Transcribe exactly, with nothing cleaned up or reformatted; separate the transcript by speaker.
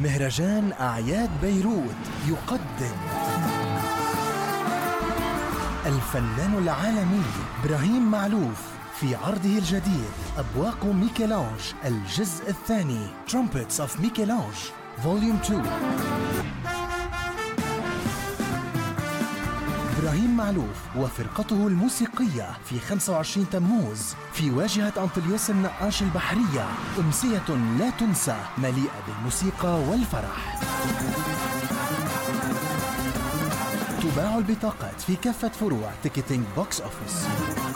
Speaker 1: مهرجان أعياد بيروت يقدم الفنان العالمي إبراهيم معلوف في عرضه الجديد أبواق ميكелانج الجزء الثاني Trumpets of ميكелانج Volume two. إبراهيم معلوف وفرقته الموسيقية في خمسة وعشرين تموز في واجهة أنطليوس النقاش البحرية، أمسية لا تنسى مليئة بالموسيقى والفرح. تباع البطاقات في كافة فروع تيكتينج بوكس أوفيس.